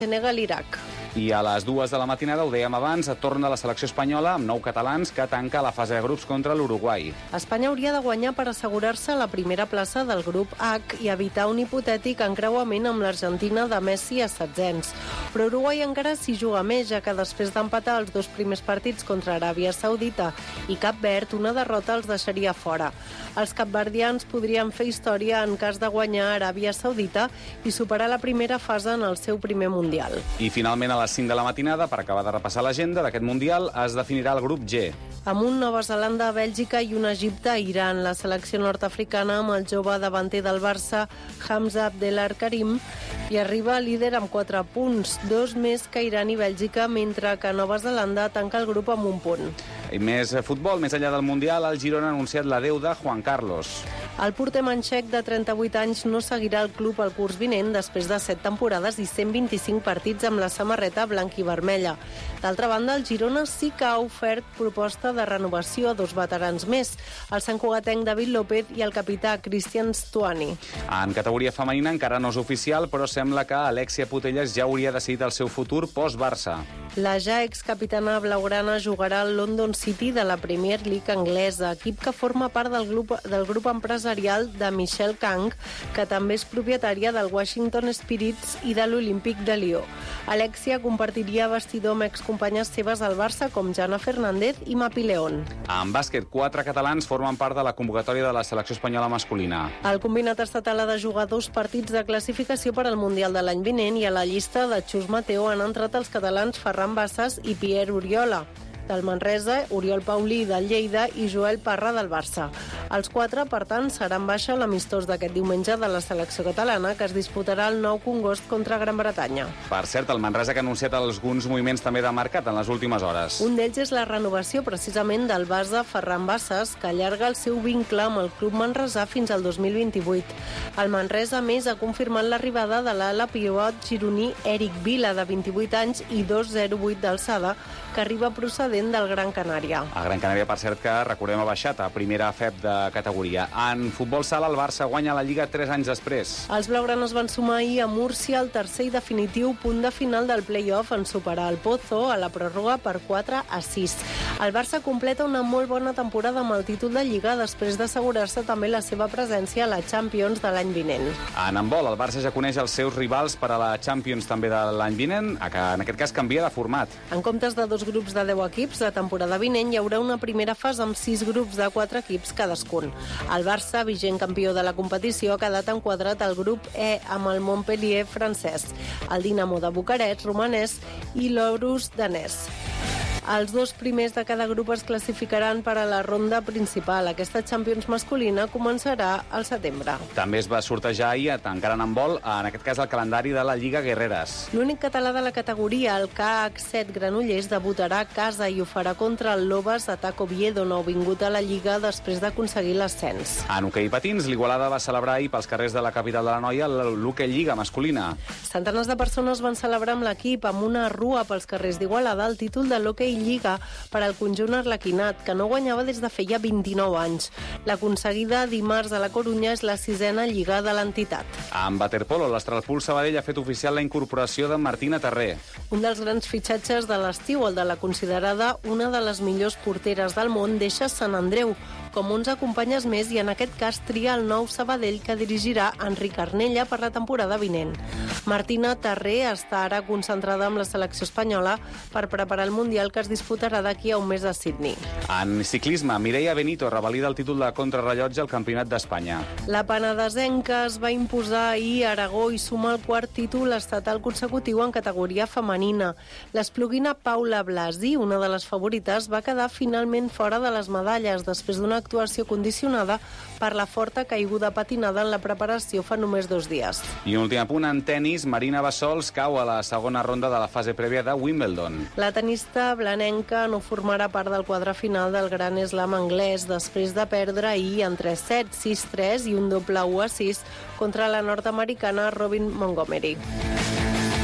Senegal-Iraq. I a les 2 de la matinada, ho dèiem abans, torna la selecció espanyola amb 9 catalans que tanca la fase de grups contra l'Uruguai. Espanya hauria de guanyar per assegurar-se la primera plaça del grup H i evitar un hipotètic encreuament amb l'Argentina de Messi a setzents. Però Uruguai encara s'hi juga més, ja que després d'empatar els 2 primers partits contra Aràbia Saudita i Cap Verd, una derrota els deixaria fora. Els capverdians podrien fer història en cas de guanyar Aràbia Saudita i superar la primera fase en el seu primer Mundial. I finalment, a les 5 de la matinada, per acabar de repassar l'agenda d'aquest Mundial, es definirà el grup G. Amb un Nova Zelanda, Bèlgica i un Egipte a Iran. La selecció nord-africana amb el jove davanter del Barça, Hamza Abdelar Karim, i arriba líder amb 4 punts, 2 més que Iran i Bèlgica, mentre que Nova Zelanda tanca el grup amb 1 punt. I més futbol, més enllà del Mundial, el Girona ha anunciat l'adeu de Juan Carlos. El porter manxec de 38 anys no seguirà el club el curs vinent després de 7 temporades i 125 partits amb la samarreta blanc i vermella. D'altra banda, el Girona sí que ha ofert proposta de renovació a 2 veterans més, el santcugatenc David López i el capità Cristian Stuani. En categoria femenina encara no és oficial, però sembla que Alexia Putellas ja hauria decidit el seu futur post-Barça. La ja excapitana blaugrana jugarà al London City de la Premier League anglesa, equip que forma part del grup empresarial de Michelle Kang, que també és propietària del Washington Spirits i de l'Olímpic de Lió. Alexia compartiria vestidor amb excompanyes seves al Barça com Jana Fernández i Mapi León. En bàsquet, 4 catalans formen part de la convocatòria de la selecció espanyola masculina. El combinat estatal ha de jugar 2 partits de classificació per al Mundial de l'any vinent i a la llista de Xus Mateo han entrat els catalans Ferran Bassas i Pierre Oriola del Manresa, Oriol Paulí del Lleida i Joel Parra del Barça. Els 4, per tant, seran baixa l'amistós d'aquest diumenge de la selecció catalana, que es disputarà el 9 congost contra Gran Bretanya. Per cert, el Manresa que ha anunciat alguns moviments també de mercat en les últimes hores. Un d'ells és la renovació precisament del base Ferran Bassas, que allarga el seu vincle amb el club manresà fins al 2028. El Manresa, a més, ha confirmat l'arribada de l'ala pivot gironí Eric Vila, de 28 anys i 2,08 d'alçada, que arriba procedent del Gran Canària. El Gran Canària, per cert, que recordem ha baixat a primera FEP de categoria. En futbol sala, el Barça guanya la Lliga 3 anys després. Els blaugranes van sumar ahir a Múrcia el tercer i definitiu punt de final del play-off en superar el Pozo a la pròrroga per 4-6. El Barça completa una molt bona temporada amb el títol de Lliga després d'assegurar-se també la seva presència a la Champions de l'any vinent. En handbol, el Barça ja coneix els seus rivals per a la Champions també de l'any vinent, que en aquest cas canvia de format. En comptes de 2 grups de 10 equips, la temporada vinent hi haurà una primera fase amb 6 grups de 4 equips cadascun. El Barça, vigent campió de la competició, ha quedat enquadrat al grup E amb el Montpellier francès, el Dinamo de Bucarest romanès i l'Orus danès. Els 2 primers de cada grup es classificaran per a la ronda principal. Aquesta Champions masculina començarà al setembre. També es va sortejar ahir, encara en handbol, en aquest cas el calendari de la Lliga Guerreres. L'únic català de la categoria, el KH7 Granollers, debutarà a casa i ho farà contra el Lobas Atac Oviedo, nouvingut a la Lliga després d'aconseguir l'ascens. En hoquei patins, l'Igualada va celebrar ahir pels carrers de la capital de l'Anoia l'Hoquei Lliga masculina. Centenars de persones van celebrar amb l'equip amb una rua pels carrers d'Igualada el títol de l'Hoquei Lliga per al conjunt arlequinat, que no guanyava des de feia 29 anys. L'aconseguida dimarts a la Corunya és la 6a Lliga de l'entitat. En waterpolo, l'Astralpool Sabadell ha fet oficial la incorporació de Martina Terré. Un dels grans fitxatges de l'estiu, el de la considerada una de les millors porteres del món, deixa Sant Andreu, com 11 companyes més, i en aquest cas tria el nou Sabadell que dirigirà Enric Arnella per la temporada vinent. Martina Terré està ara concentrada amb la selecció espanyola per preparar el Mundial que es disputarà d'aquí a un mes a Sydney. En ciclisme, Mireia Benito revalida el títol de contrarrellotge al Campionat d'Espanya. La penedesenca es va imposar ahir a Aragó i suma el 4º títol estatal consecutiu en categoria femenina. L'espluguina Paula Blasi, una de les favorites, va quedar finalment fora de les medalles després d'una actuació condicionada per la forta caiguda patinada en la preparació fa només 2 dies. I un últim apunt en tenis, Marina Bassols cau a la segona ronda de la fase prèvia de Wimbledon. La tenista blanenca no formarà part del quadre final del Gran Slam anglès després de perdre ahir en 3-7, 6-3 i un doble 1-6 contra la nord-americana Robin Montgomery.